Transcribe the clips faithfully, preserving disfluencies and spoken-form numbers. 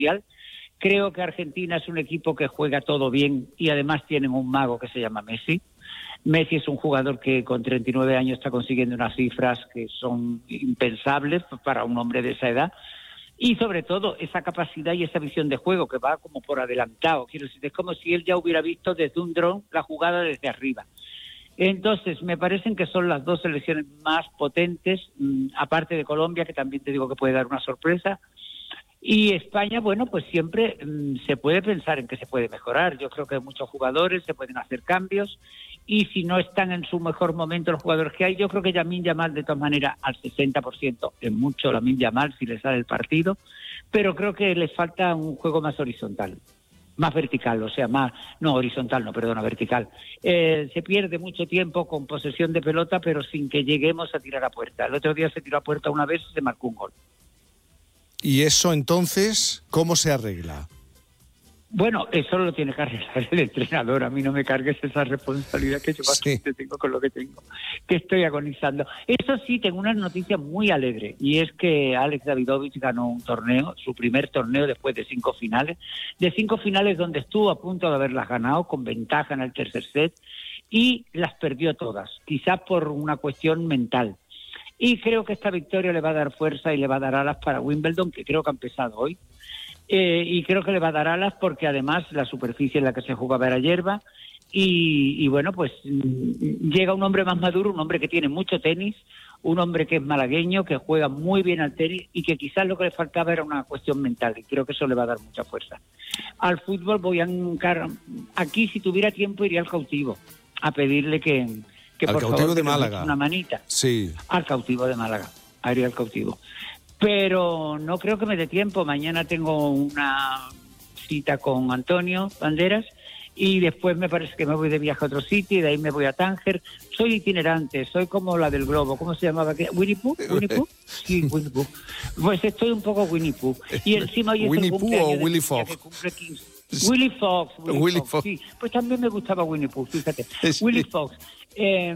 Mundial. Creo que Argentina es un equipo que juega todo bien y además tienen un mago que se llama Messi. Messi es un jugador que con treinta y nueve años está consiguiendo unas cifras que son impensables para un hombre de esa edad. Y sobre todo esa capacidad y esa visión de juego que va como por adelantado. Quiero decir, es como si él ya hubiera visto desde un dron la jugada desde arriba. Entonces, me parecen que son las dos selecciones más potentes, mmm, aparte de Colombia, que también te digo que puede dar una sorpresa. Y España, bueno, pues siempre mmm, se puede pensar en que se puede mejorar. Yo creo que hay muchos jugadores, se pueden hacer cambios. Y si no están en su mejor momento los jugadores que hay, yo creo que Lamine Yamal, de todas maneras, al sesenta por ciento, es mucho Lamine Yamal si le sale el partido, pero creo que le falta un juego más horizontal, más vertical, o sea, más, no horizontal, no, perdona, vertical. Eh, se pierde mucho tiempo con posesión de pelota, pero sin que lleguemos a tirar a puerta. El otro día se tiró a puerta una vez y se marcó un gol. ¿Y eso entonces cómo se arregla? Bueno, eso lo tiene que arreglar el entrenador. A mí no me cargues esa responsabilidad que yo bastante sí. tengo con lo que tengo, que estoy agonizando. Eso sí, tengo una noticia muy alegre, y es que Alex Davidovich ganó un torneo, su primer torneo después de cinco finales, de cinco finales donde estuvo a punto de haberlas ganado, con ventaja en el tercer set, y las perdió todas, quizás por una cuestión mental. Y creo que esta victoria le va a dar fuerza y le va a dar alas para Wimbledon, que creo que ha empezado hoy. Eh, y creo que le va a dar alas porque además la superficie en la que se jugaba era hierba y, y bueno, pues mm, llega un hombre más maduro, un hombre que tiene mucho tenis, un hombre que es malagueño, que juega muy bien al tenis y que quizás lo que le faltaba era una cuestión mental, y creo que eso le va a dar mucha fuerza. Al fútbol voy a encargar, aquí si tuviera tiempo iría al Cautivo a pedirle que, que al por Cautivo favor de que nos Málaga. eche una manita. Sí. Al Cautivo de Málaga, iría al Cautivo. Pero no creo que me dé tiempo. Mañana tengo una cita con Antonio Banderas y después me parece que me voy de viaje a otro sitio y de ahí me voy a Tánger. Soy itinerante, soy como la del globo. ¿Cómo se llamaba? ¿Winnie Pooh? ¿Winnie Pooh? Sí, Winnie Pooh. Pues estoy un poco Winnie Pooh. Y encima hoy es ¿Winnie el Pooh o cumpleaños Willy de Fox? que cumple quince. Willy Fox. Willy, Willy Fox, Fox. sí. Pues también me gustaba Winnie Pooh, fíjate. Sí. Willy Fox. Eh,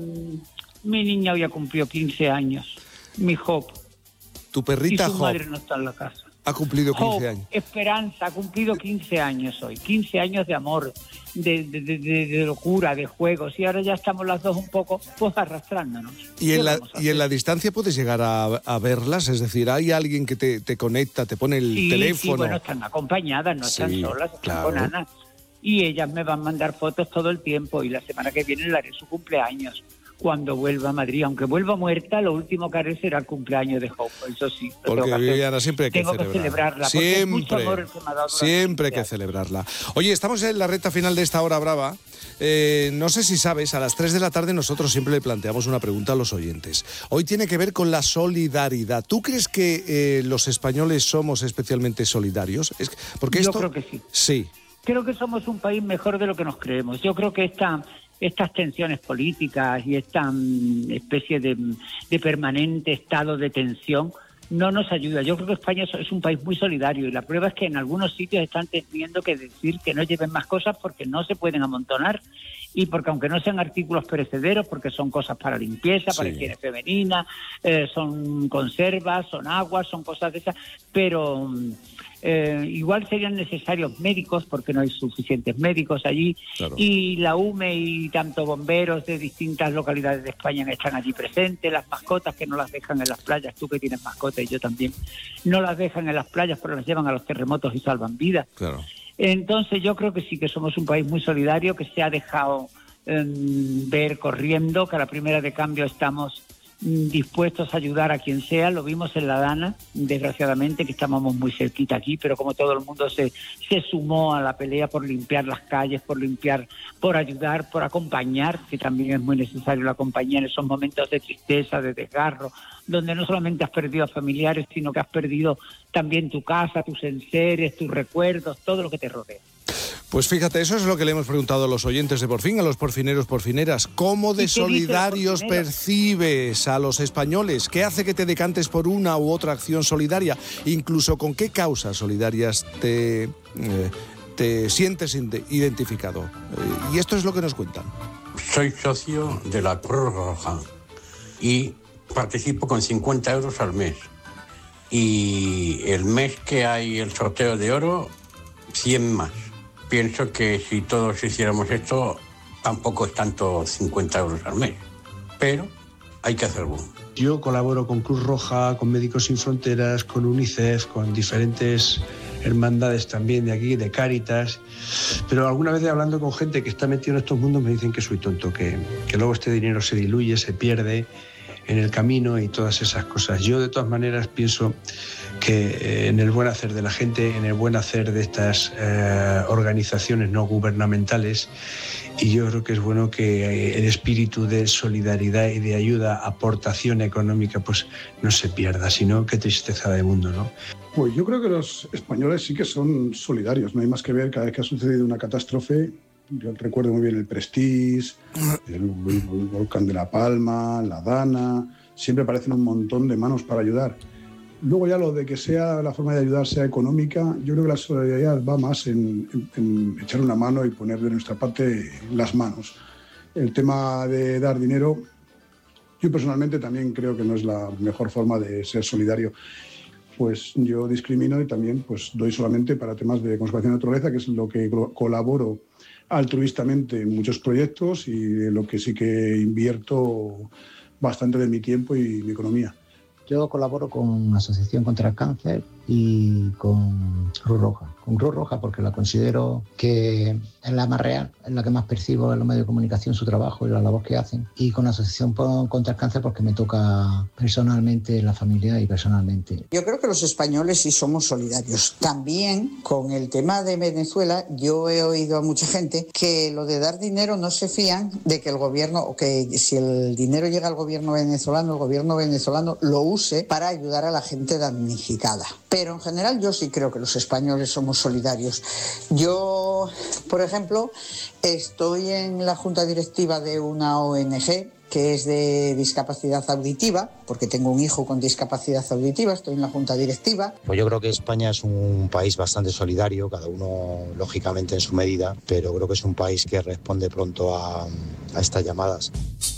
mi niña hoy ha cumplido quince años. Mi Hope. Tu perrita y su Hope madre no está en la casa. ha cumplido quince Hope, años. Esperanza, ha cumplido quince años hoy. quince años de amor, de, de, de, de locura, de juegos. Y ahora ya estamos las dos un poco pues arrastrándonos. ¿Y en, la, ¿Y en la distancia puedes llegar a, a verlas? Es decir, ¿hay alguien que te, te conecta, te pone el sí, teléfono? Sí, bueno, están acompañadas, no están sí, solas, están claro. con Ana. Y ellas me van a mandar fotos todo el tiempo. Y la semana que viene le haré su cumpleaños. Cuando vuelva a Madrid, aunque vuelva muerta, lo último que haré será el cumpleaños de Hope, eso sí. Porque Viviana, siempre hay que tengo celebrar. que celebrarla. Siempre, amor que me ha dado siempre hay que celebrarla. Oye, estamos en la recta final de esta hora brava. Eh, no sé si sabes, a las tres de la tarde nosotros siempre le planteamos una pregunta a los oyentes. Hoy tiene que ver con la solidaridad. ¿Tú crees que eh, los españoles somos especialmente solidarios? Es que, porque Yo esto... creo que sí. Sí. Creo que somos un país mejor de lo que nos creemos. Yo creo que esta... estas tensiones políticas y esta um, especie de, de permanente estado de tensión no nos ayuda. Yo creo que España es un país muy solidario y la prueba es que en algunos sitios están teniendo que decir que no lleven más cosas porque no se pueden amontonar y porque aunque no sean artículos perecederos, porque son cosas para limpieza, sí. para higiene femenina, eh, son conservas, son aguas, son cosas de esas, pero... Eh, igual serían necesarios médicos porque no hay suficientes médicos allí claro. Y la U M E y tanto bomberos de distintas localidades de España están allí presentes, las mascotas que no las dejan en las playas, tú que tienes mascotas y yo también, no las dejan en las playas pero las llevan a los terremotos y salvan vidas. Claro. Entonces yo creo que sí que somos un país muy solidario que se ha dejado eh, ver corriendo, que a la primera de cambio estamos dispuestos a ayudar a quien sea. Lo vimos en La Dana, desgraciadamente, que estábamos muy cerquita aquí, pero como todo el mundo se, se sumó a la pelea por limpiar las calles, por limpiar, por ayudar, por acompañar, que también es muy necesario la compañía en esos momentos de tristeza, de desgarro, donde no solamente has perdido a familiares, sino que has perdido también tu casa, tus enseres, tus recuerdos, todo lo que te rodea. Pues fíjate, eso es lo que le hemos preguntado a los oyentes de Por Fin, a los porfineros, porfineras. ¿Cómo de solidarios percibes a los españoles? ¿Qué hace que te decantes por una u otra acción solidaria? Incluso con qué causas solidarias te, eh, te sientes identificado. Eh, y esto es lo que nos cuentan. Soy socio de la Cruz Roja y participo con cincuenta euros al mes. y el mes que hay el sorteo de oro, cien más. Pienso que si todos hiciéramos esto, tampoco es tanto cincuenta euros al mes, pero hay que hacerlo. Yo colaboro con Cruz Roja, con Médicos Sin Fronteras, con UNICEF, con diferentes hermandades también de aquí, de Cáritas, pero alguna vez hablando con gente que está metida en estos mundos me dicen que soy tonto, que, que luego este dinero se diluye, se pierde en el camino y todas esas cosas. Yo de todas maneras pienso que en el buen hacer de la gente, en el buen hacer de estas eh, organizaciones no gubernamentales, y yo creo que es bueno que el espíritu de solidaridad y de ayuda, aportación económica, pues no se pierda, sino qué tristeza de mundo, ¿no? Pues yo creo que los españoles sí que son solidarios, no hay más que ver cada vez que ha sucedido una catástrofe. Yo recuerdo muy bien el Prestige, el, el, el volcán de La Palma, la Dana, siempre aparecen un montón de manos para ayudar. Luego ya lo de que sea la forma de ayudar sea económica, yo creo que la solidaridad va más en, en, en echar una mano y poner de nuestra parte las manos. El tema de dar dinero, yo personalmente también creo que no es la mejor forma de ser solidario. Pues yo discrimino y también pues doy solamente para temas de conservación de naturaleza, que es lo que colaboro altruistamente en muchos proyectos y en lo que sí que invierto bastante de mi tiempo y mi economía. Yo colaboro con Asociación contra el Cáncer y con Cruz Roja. Con Cruz Roja porque la considero que es la más real, es la que más percibo en los medios de comunicación su trabajo y la labor que hacen. Y con Asociación contra el Cáncer porque me toca personalmente la familia y personalmente. Yo creo que los españoles sí somos solidarios. También con el tema de Venezuela, yo he oído a mucha gente que lo de dar dinero no se fían de que el gobierno, o que si el dinero llega al gobierno venezolano, el gobierno venezolano lo use para ayudar a la gente damnificada. Pero en general yo sí creo que los españoles somos solidarios. Yo, por ejemplo, estoy en la junta directiva de una O N G que es de discapacidad auditiva, porque tengo un hijo con discapacidad auditiva, estoy en la junta directiva. Pues yo creo que España es un país bastante solidario, cada uno lógicamente en su medida, pero creo que es un país que responde pronto a, a estas llamadas.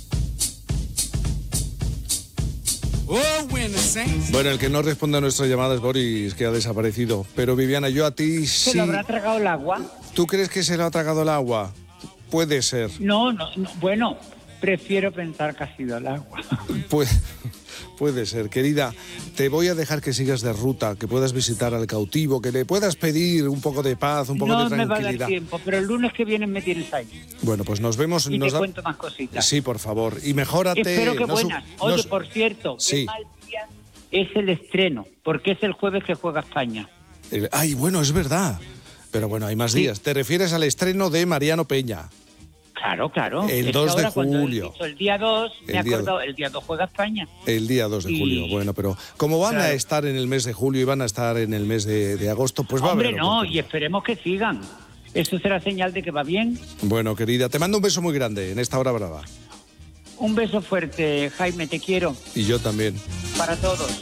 Bueno, el que no responde a nuestras llamadas, Boris, que ha desaparecido. Pero Viviana, yo a ti sí... ¿Se lo habrá tragado el agua? ¿Tú crees que se lo ha tragado el agua? Puede ser. No, no, no. Bueno, prefiero pensar que ha sido el agua. Puede, puede ser. Querida, te voy a dejar que sigas de ruta, que puedas visitar al cautivo, que le puedas pedir un poco de paz, un poco no de tranquilidad. No me va a dar tiempo, pero el lunes que viene me tienes ahí. Bueno, pues nos vemos. Y nos te da... cuento más cositas. Sí, por favor. Y mejórate. Espero que no buenas. Su... Oye, no... por cierto, sí. Qué mal día es el estreno, porque es el jueves que juega España. El... Ay, bueno, es verdad. Pero bueno, hay más sí. días. Te refieres al estreno de Mariano Peña. Claro, claro. El es dos de ahora, julio. El día dos, me he acordado, do... el día dos juega España. El día dos de y... julio, bueno, pero como van claro. a estar en el mes de julio y van a estar en el mes de, de agosto, pues va Hombre, a haber... Hombre, no, y esperemos que sigan. Eso será señal de que va bien. Bueno, querida, te mando un beso muy grande en esta hora brava. Un beso fuerte, Jaime, te quiero. Y yo también. Para todos.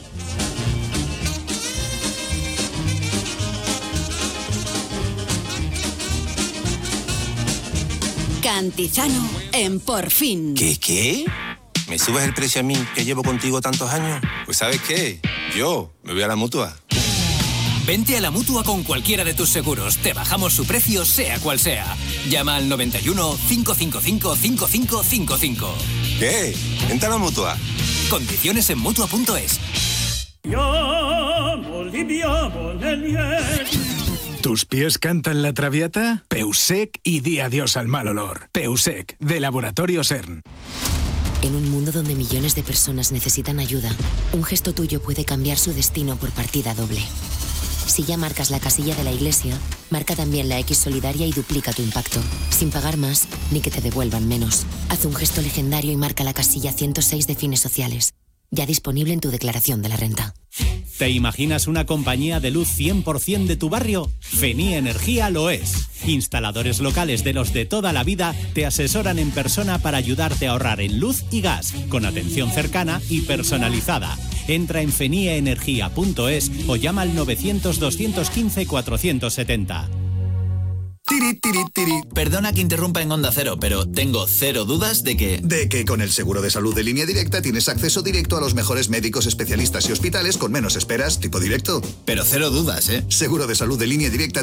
Cantizano en Por Fin. ¿Qué, qué? ¿Me subes el precio a mí, que llevo contigo tantos años? Pues ¿sabes qué? Yo me voy a la Mutua. Vente a la Mutua con cualquiera de tus seguros. Te bajamos su precio, sea cual sea. Llama al noventa y uno, cinco cinco cinco, cinco cinco cinco cinco. ¿Qué? Vente a la Mutua. Condiciones en Mutua punto es. ¿Tus pies cantan la traviata? Peusec y di adiós al mal olor. Peusec, de Laboratorio CERN. En un mundo donde millones de personas necesitan ayuda, un gesto tuyo puede cambiar su destino por partida doble. Si ya marcas la casilla de la iglesia, marca también la X solidaria y duplica tu impacto, sin pagar más ni que te devuelvan menos. Haz un gesto legendario y marca la casilla ciento seis de Fines Sociales. Ya disponible en tu declaración de la renta. ¿Te imaginas una compañía de luz cien por ciento de tu barrio? Fenía Energía lo es. Instaladores locales de los de toda la vida te asesoran en persona para ayudarte a ahorrar en luz y gas, con atención cercana y personalizada. Entra en fenia energía punto es o llama al novecientos, doscientos quince, cuatrocientos setenta. Tiri, tiri, tiri. Perdona que interrumpa en Onda Cero, pero tengo cero dudas de que... De que con el seguro de salud de Línea Directa tienes acceso directo a los mejores médicos, especialistas y hospitales con menos esperas, tipo directo. Pero cero dudas, ¿eh? Seguro de salud de Línea Directa